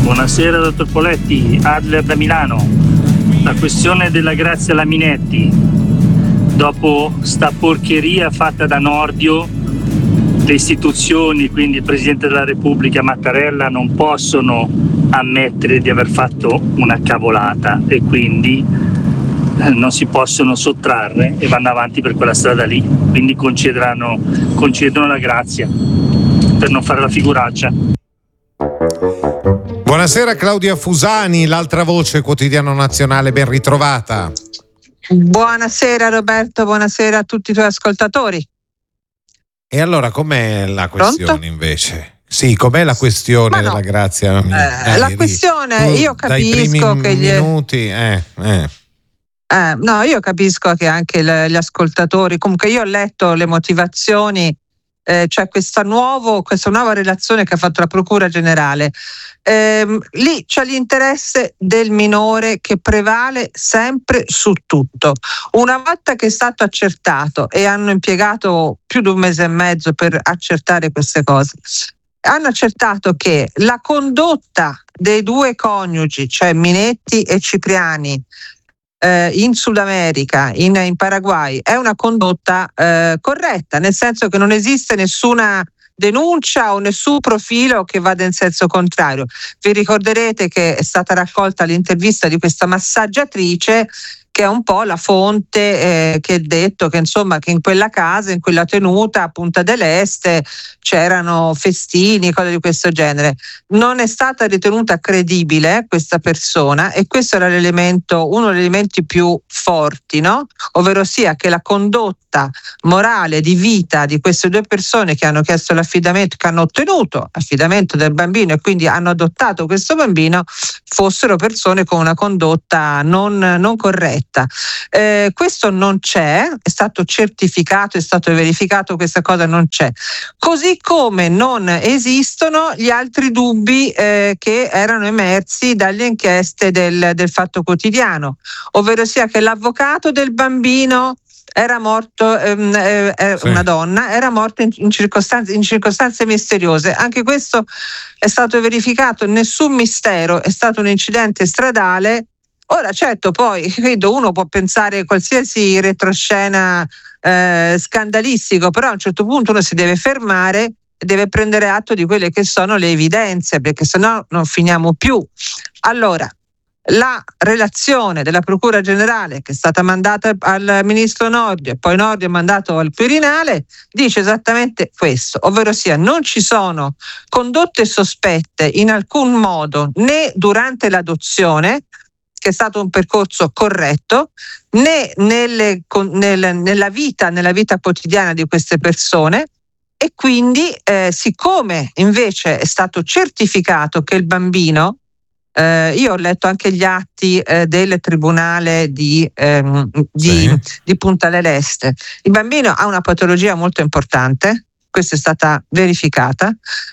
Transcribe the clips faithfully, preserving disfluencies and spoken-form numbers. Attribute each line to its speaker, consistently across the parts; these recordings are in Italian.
Speaker 1: Buonasera dottor Poletti, Adler da Milano. La questione della Grazia Laminetti, dopo sta porcheria fatta da Nordio, le istituzioni, quindi il Presidente della Repubblica Mattarella, non possono ammettere di aver fatto una cavolata e quindi non si possono sottrarre e vanno avanti per quella strada lì, quindi concederanno, concedono la grazia per non fare la figuraccia.
Speaker 2: Buonasera Claudia Fusani, l'altra voce, Quotidiano Nazionale, ben ritrovata.
Speaker 3: Buonasera Roberto, buonasera a tutti i tuoi ascoltatori.
Speaker 2: E allora com'è la questione? Pronto? Invece? Sì, com'è la questione no. della grazia?
Speaker 3: Eh, Dai, la questione, io capisco che gli
Speaker 2: minuti, eh, eh.
Speaker 3: Eh, no, io capisco che anche le, gli ascoltatori, comunque io ho letto le motivazioni, eh, cioè questa, nuovo, questa nuova relazione che ha fatto la Procura Generale. Eh, lì c'è l'interesse del minore che prevale sempre su tutto. Una volta che è stato accertato, e hanno impiegato più di un mese e mezzo per accertare queste cose, hanno accertato che la condotta dei due coniugi, cioè Minetti e Cipriani, eh, in Sud America, in, in Paraguay, è una condotta eh, corretta, nel senso che non esiste nessuna denuncia o nessun profilo che vada in senso contrario. Vi ricorderete che è stata raccolta l'intervista di questa massaggiatrice, che è un po' la fonte eh, che ha detto che insomma che in quella casa, in quella tenuta a Punta del Este c'erano festini, cose di questo genere. Non è stata ritenuta credibile questa persona e questo era l'elemento, uno degli elementi più forti, no? Ovvero sia che la condotta morale di vita di queste due persone che hanno chiesto l'affidamento, che hanno ottenuto affidamento del bambino e quindi hanno adottato questo bambino, fossero persone con una condotta non, non corretta. Eh, questo non c'è, è stato certificato, è stato verificato, questa cosa non c'è. Così come non esistono gli altri dubbi eh, che erano emersi dalle inchieste del, del Fatto Quotidiano, ovvero sia che l'avvocato del bambino era morto, ehm, eh, sì. una donna, era morta in, in, circostanze, in circostanze misteriose. Anche questo è stato verificato, nessun mistero, è stato un incidente stradale. Ora certo, poi credo uno può pensare qualsiasi retroscena eh, scandalistico, però a un certo punto uno si deve fermare e deve prendere atto di quelle che sono le evidenze, perché sennò non finiamo più. Allora, la relazione della Procura Generale, che è stata mandata al ministro Nordio e poi Nordio è mandato al Quirinale, dice esattamente questo, ovvero sia non ci sono condotte sospette in alcun modo, né durante l'adozione, che è stato un percorso corretto, né nelle, nel, nella vita, nella vita quotidiana di queste persone, e quindi eh, siccome invece è stato certificato che il bambino, eh, io ho letto anche gli atti eh, del tribunale di, ehm, di, sì. di Punta del Este, il bambino ha una patologia molto importante, questa è stata verificata,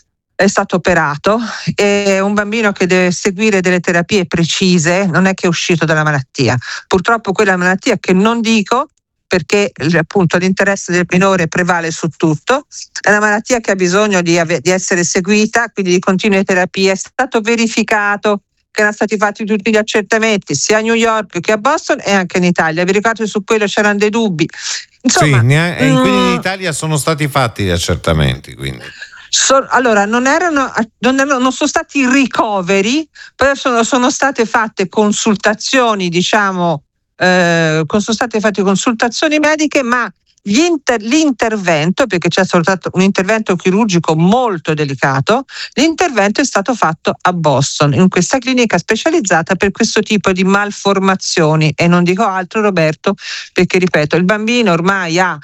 Speaker 3: è stato operato, è un bambino che deve seguire delle terapie precise, non è che è uscito dalla malattia. Purtroppo quella malattia, che non dico perché appunto l'interesse del minore prevale su tutto, è una malattia che ha bisogno di, ave- di essere seguita, quindi di continue terapie. È stato verificato che erano stati fatti tutti gli accertamenti sia a New York che a Boston e anche in Italia. Vi ricordate, su quello c'erano dei dubbi. Insomma,
Speaker 2: sì, ne è,
Speaker 3: mm,
Speaker 2: quindi in Italia sono stati fatti gli accertamenti, quindi.
Speaker 3: So, allora non erano, non erano non sono stati ricoveri, però sono, sono state fatte consultazioni, diciamo, eh, sono state fatte consultazioni mediche, ma gli inter, l'intervento, perché c'è stato un intervento chirurgico molto delicato, l'intervento è stato fatto a Boston, in questa clinica specializzata per questo tipo di malformazioni, e non dico altro, Roberto, perché ripeto, il bambino ormai ha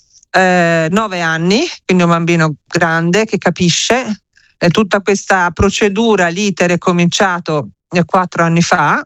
Speaker 3: Eh, nove anni, quindi un bambino grande che capisce, eh, tutta questa procedura, l'iter è cominciato eh, quattro anni fa,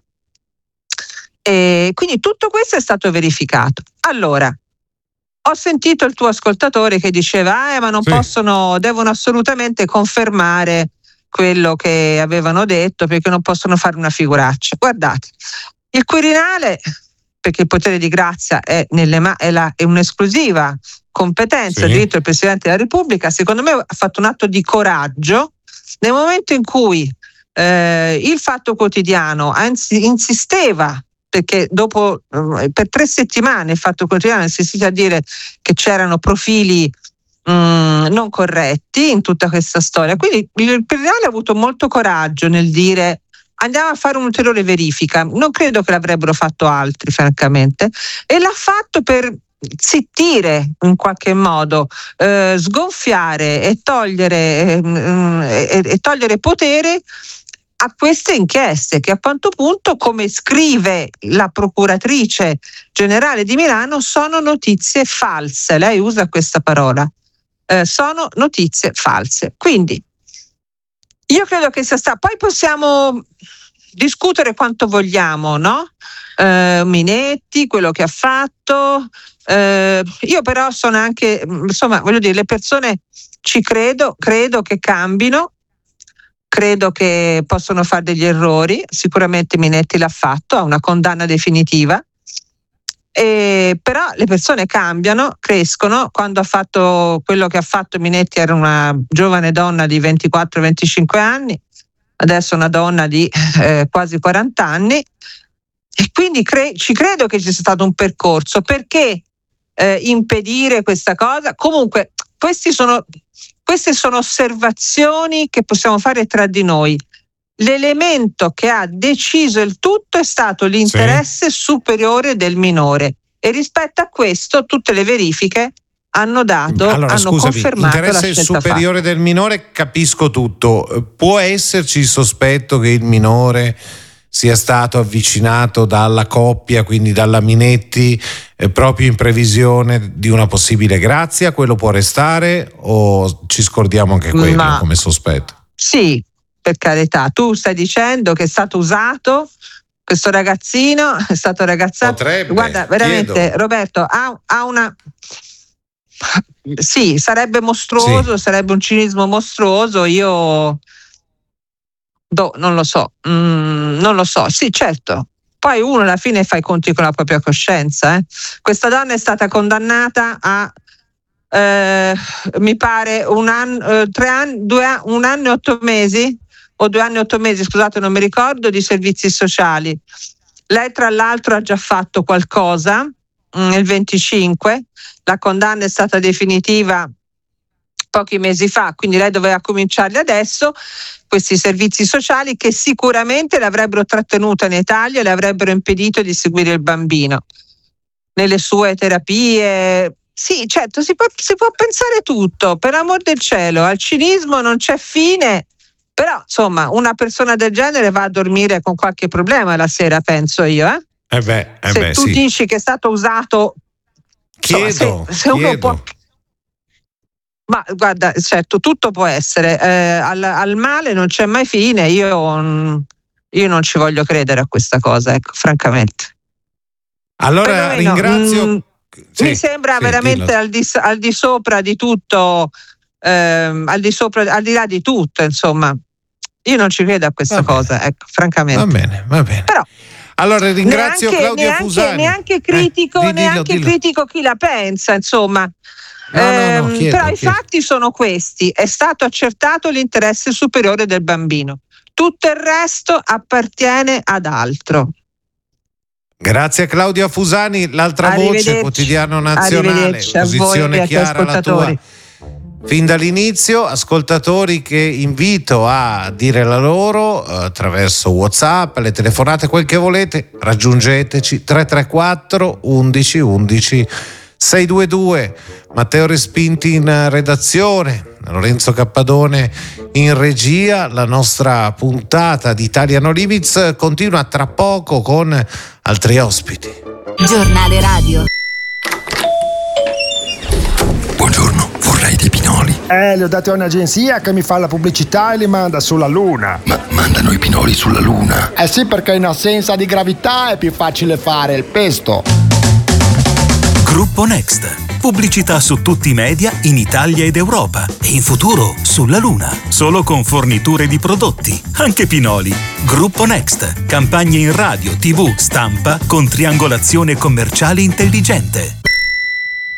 Speaker 3: e quindi tutto questo è stato verificato. Allora, ho sentito il tuo ascoltatore che diceva eh, ma non sì. possono, devono assolutamente confermare quello che avevano detto, perché non possono fare una figuraccia. Guardate, il Quirinale, perché il potere di grazia è, nelle ma- è, la, è un'esclusiva competenza, sì. diritto del Presidente della Repubblica, secondo me ha fatto un atto di coraggio nel momento in cui Eh, il Fatto Quotidiano anzi insisteva, perché dopo per tre settimane il Fatto Quotidiano ha insistito a dire che c'erano profili mh, non corretti in tutta questa storia. Quindi il Quirinale ha avuto molto coraggio nel dire andiamo a fare un'ulteriore verifica. Non credo che l'avrebbero fatto altri, francamente, e l'ha fatto per zittire in qualche modo, eh, sgonfiare e togliere, eh, e, e togliere potere a queste inchieste che a quanto punto, come scrive la procuratrice generale di Milano, sono notizie false. Lei usa questa parola, eh, sono notizie false. Quindi io credo che sia stato, poi possiamo discutere quanto vogliamo, no? Eh, Minetti, quello che ha fatto, eh, io però sono anche, insomma, voglio dire, le persone ci credo, credo che cambino, credo che possono fare degli errori, sicuramente Minetti l'ha fatto, ha una condanna definitiva, e, però le persone cambiano, crescono. Quando ha fatto quello che ha fatto Minetti era una giovane donna di ventiquattro venticinque anni, adesso una donna di eh, quasi quaranta anni, e quindi cre- ci credo che ci sia stato un percorso. Perché eh, impedire questa cosa? Comunque questi sono, queste sono osservazioni che possiamo fare tra di noi. L'elemento che ha deciso il tutto è stato l'interesse sì. superiore del minore, e rispetto a questo tutte le verifiche hanno dato,
Speaker 2: allora,
Speaker 3: hanno
Speaker 2: scusami,
Speaker 3: confermato
Speaker 2: interesse
Speaker 3: la scelta
Speaker 2: superiore
Speaker 3: fatta.
Speaker 2: del minore, capisco tutto. Può esserci il sospetto che il minore sia stato avvicinato dalla coppia, quindi dalla Minetti, eh, proprio in previsione di una possibile grazia? Quello può restare o ci scordiamo anche quello Ma, come sospetto?
Speaker 3: Sì, per carità, tu stai dicendo che è stato usato questo ragazzino, è stato ragazzato.
Speaker 2: Potrebbe,
Speaker 3: guarda, veramente
Speaker 2: chiedo.
Speaker 3: Roberto ha, ha una sì, sarebbe mostruoso, sì. sarebbe un cinismo mostruoso. Io do, non lo so, mm, non lo so. Sì, certo. Poi uno alla fine fa i conti con la propria coscienza. Eh. Questa donna è stata condannata a eh, mi pare un anno, eh, tre anni, due anni, un anno e otto mesi o due anni e otto mesi, scusate, non mi ricordo, di servizi sociali. Lei tra l'altro ha già fatto qualcosa nel venticinque, la condanna è stata definitiva pochi mesi fa, quindi lei doveva cominciarli adesso, questi servizi sociali che sicuramente l'avrebbero trattenuta in Italia e le avrebbero impedito di seguire il bambino nelle sue terapie. Sì, certo, si può, si può pensare tutto, per amor del cielo, al cinismo non c'è fine, però insomma una persona del genere va a dormire con qualche problema la sera, penso io, eh?
Speaker 2: Eh beh, eh
Speaker 3: se
Speaker 2: beh,
Speaker 3: tu
Speaker 2: sì.
Speaker 3: dici che è stato usato,
Speaker 2: chiedo,
Speaker 3: insomma, se, se uno
Speaker 2: chiedo.
Speaker 3: può, ma guarda, certo, tutto può essere, eh, al, al male non c'è mai fine. Io, io non ci voglio credere a questa cosa, ecco, francamente.
Speaker 2: Allora
Speaker 3: Perlomeno,
Speaker 2: ringrazio.
Speaker 3: Mh,
Speaker 2: sì,
Speaker 3: mi sembra
Speaker 2: sì,
Speaker 3: veramente al di, al di sopra di tutto, ehm, al di sopra, al di là di tutto, insomma. Io non ci credo a questa
Speaker 2: va
Speaker 3: cosa,
Speaker 2: bene.
Speaker 3: ecco, francamente.
Speaker 2: Va bene, va bene.
Speaker 3: Però
Speaker 2: allora ringrazio
Speaker 3: neanche,
Speaker 2: Claudio
Speaker 3: neanche,
Speaker 2: Fusani.
Speaker 3: Neanche critico,
Speaker 2: eh, dillo,
Speaker 3: neanche
Speaker 2: dillo.
Speaker 3: critico chi la pensa, insomma.
Speaker 2: No, no, no,
Speaker 3: Ehm,
Speaker 2: chiedo,
Speaker 3: però
Speaker 2: chiedo.
Speaker 3: i fatti sono questi: è stato accertato l'interesse superiore del bambino, tutto il resto appartiene ad altro.
Speaker 2: Grazie a Claudia Fusani. L'altra voce, Quotidiano Nazionale, posizione chiara la tua fin dall'inizio. Ascoltatori che invito a dire la loro eh, attraverso WhatsApp, le telefonate, quel che volete, raggiungeteci tre tre quattro undici undici seicentoventidue. Matteo Respinti in redazione, Lorenzo Cappadone in regia. La nostra puntata di Italiano Limits continua tra poco con altri ospiti.
Speaker 4: Giornale radio.
Speaker 5: Buongiorno, vorrei dei pinoli.
Speaker 6: Eh, li ho dati a un'agenzia che mi fa la pubblicità e li manda sulla Luna.
Speaker 5: Ma mandano i pinoli sulla Luna?
Speaker 6: Eh sì, perché in assenza di gravità è più facile fare il pesto.
Speaker 7: Gruppo Next. Pubblicità su tutti i media in Italia ed Europa e in futuro sulla Luna. Solo con forniture di prodotti, anche pinoli. Gruppo Next. Campagne in radio, tivù, stampa con triangolazione commerciale intelligente.